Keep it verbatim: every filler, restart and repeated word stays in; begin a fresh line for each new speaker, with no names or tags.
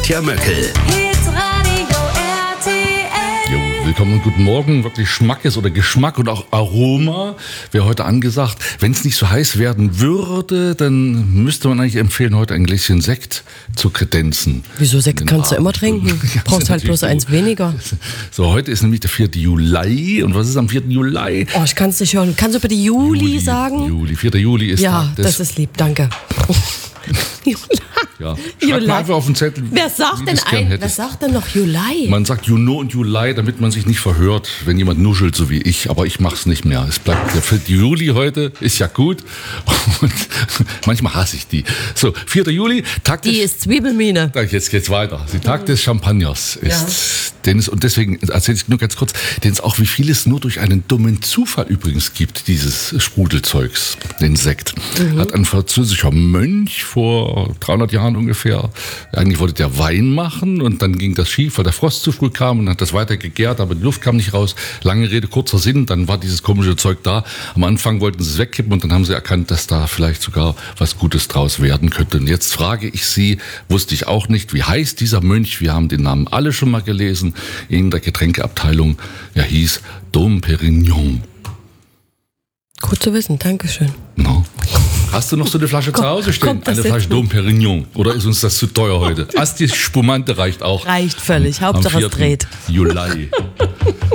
Nadja Möckel.
Willkommen und guten Morgen. Wirklich Schmackes oder Geschmack und auch Aroma wäre heute angesagt. Wenn es nicht so heiß werden würde, dann müsste man eigentlich empfehlen, heute ein Gläschen Sekt zu kredenzen.
Wieso Sekt kannst du immer trinken?
Ja,
brauchst halt bloß eins weniger.
So, heute ist nämlich der vierte Juli. Und was ist am vierten Juli?
Oh, ich kann es nicht hören. Kannst du bitte Juli,
Juli
sagen?
Juli. vierter Juli ist
Ja,
Tag des...
das ist lieb, danke.
Ja. Schreib mal einfach auf den Zettel.
Wer sagt
wie
denn
du's gern
ein, wer
hättest.
sagt denn noch Juli?
Man sagt Juno und Juli, damit man sich nicht verhört, wenn jemand nuschelt, so wie ich. Aber ich mach's nicht mehr. Es bleibt der vierte Juli heute, ist ja gut. Und manchmal hasse ich die. So, vierter Juli, Tag des...
Die ist Zwiebelmine.
Jetzt geht's weiter. Der Tag des Champagners ist, ja. den es, und deswegen erzähle ich nur ganz kurz, den es auch wie vieles nur durch einen dummen Zufall übrigens gibt, dieses Sprudelzeugs, den Sekt. Mhm. Hat ein französischer Mönch vor dreihundert Jahren ungefähr, eigentlich wollte der Wein machen und dann ging das schief, weil der Frost zu früh kam und hat das weiter gegärt, aber die Luft kam nicht raus. Lange Rede, kurzer Sinn, dann war dieses komische Zeug da. Am Anfang wollten sie es wegkippen und dann haben sie erkannt, dass da vielleicht sogar was Gutes draus werden könnte. Und jetzt frage ich Sie, wusste ich auch nicht, wie heißt dieser Mönch? Wir haben den Namen alle schon mal gelesen in der Getränkeabteilung. Er hieß Dom Perignon.
Gut zu wissen, Dankeschön.
No. Hast du noch so eine Flasche zu Hause stehen? Eine Flasche Dom Perignon. Oder ist uns das zu teuer heute? Asti Spumante reicht auch.
Reicht völlig.
Am,
Hauptsache
am
es dreht.
Juli.